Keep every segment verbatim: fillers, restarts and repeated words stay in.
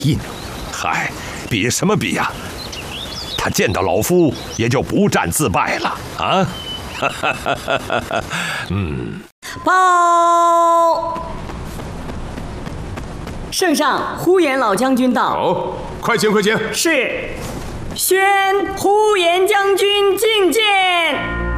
印。嗨，比什么比呀？他见到老夫也就不战自败了啊！嗯。 报，圣上，呼延老将军到。 好，快请快请。 是。宣呼延将军觐见。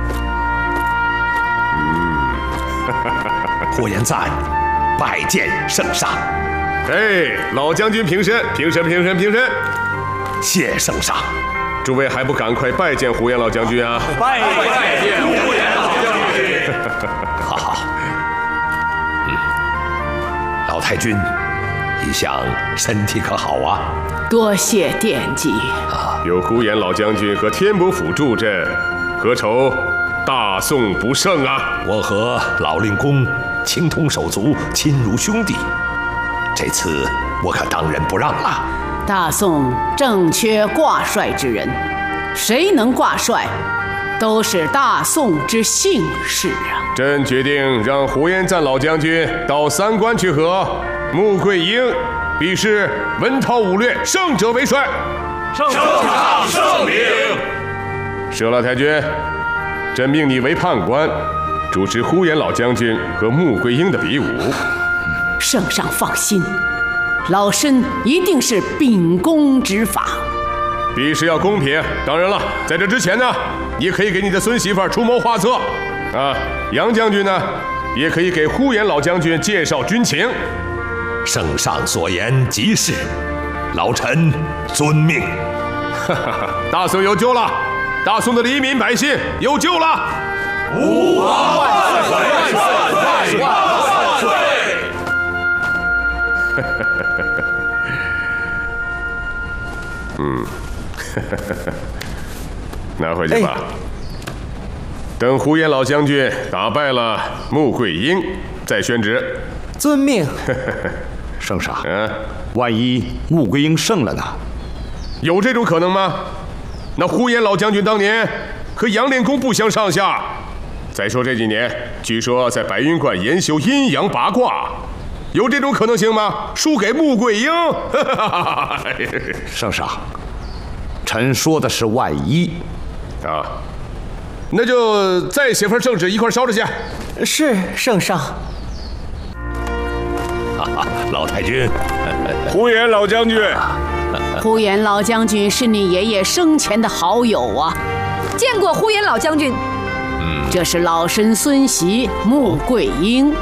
嗯，呼延赞拜见圣上。 哎，老将军平身，平身，平身，平身。 谢圣上。 诸位还不赶快拜见呼延老将军啊！ 拜拜见呼延老将军。 好好。嗯，老太君，一向身体可好啊？ 多谢惦记。 啊，有呼延老将军和天伯府助阵，何愁大宋不胜啊？ 我和老令公情同手足，亲如兄弟。这次我可当仁不让了。 大宋正缺挂帅之人，谁能挂帅，都是大宋之幸事啊！ 朕决定让呼延赞老将军到三关去和穆桂英比试文韬武略，胜者为帅。 圣上圣明。 佘老太君，朕命你为判官，主持呼延老将军和穆桂英的比武。 圣上放心。老身一定是秉公执法， 比试要公平。当然了，在这之前呢，也可以给你的孙媳妇出谋划策啊。杨将军呢，也可以给呼延老将军介绍军情。 圣上所言极是，老臣遵命。 哈哈，大宋有救了，大宋的黎民百姓有救了。 吾皇万岁！万岁！万岁！万岁！ 嗯，拿回去吧。哎、等呼延老将军打败了穆桂英，再宣旨。 遵命。圣上，嗯，万一穆桂英胜了呢？ 有这种可能吗？那呼延老将军当年和杨令公不相上下。再说这几年，据说在白云观研修阴阳八卦。有这种可能性吗？输给穆桂英？ 圣上，臣说的是万一啊，那就再写份圣旨一块烧着去。 是圣上。 老太君， 呼延老将军， 呼延老将军是你爷爷生前的好友啊， 见过呼延老将军。 嗯，这是老身孙媳穆桂英。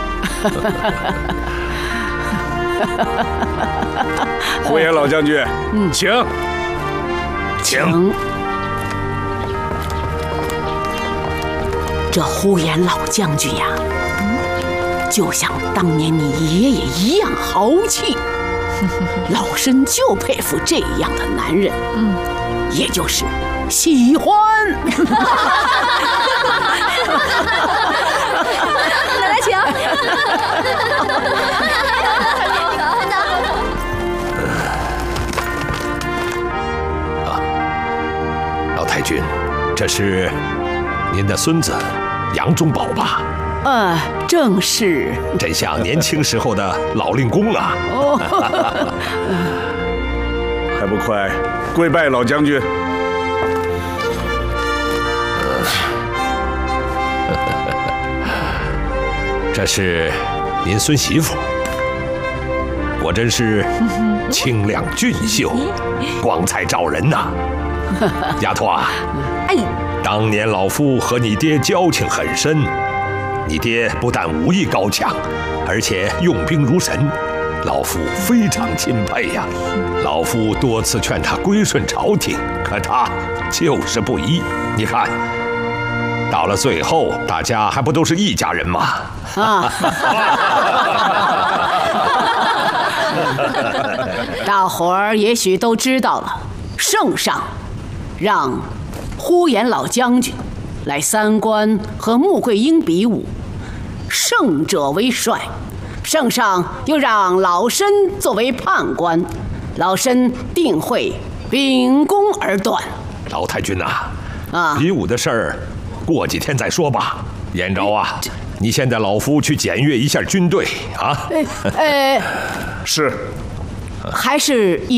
呼延老将军，嗯，请， 请。这呼延老将军呀，就像当年你爷爷一样豪气，老身就佩服这样的男人，嗯，也就是喜欢。 奶奶请。 老太君，这是您的孙子杨忠宝吧？ 呃，正是。 真像年轻时候的老令公啊！哦， 还不快跪拜老将军！ 这是您孙媳妇，果真是清亮俊秀，光彩照人呐！丫头啊，哎，当年老夫和你爹交情很深，你爹不但武艺高强，而且用兵如神，老夫非常钦佩呀。老夫多次劝他归顺朝廷，可他就是不依。你看，到了最后，大家还不都是一家人吗？啊！ 大伙儿也许都知道了，圣上让呼延老将军来三关和穆桂英比武，胜者为帅。圣上又让老身作为判官，老身定会秉公而断。 老太君呐，啊，比武的事儿过几天再说吧。延昭啊，你先带老夫去检阅一下军队啊。 呃， 是， 还是以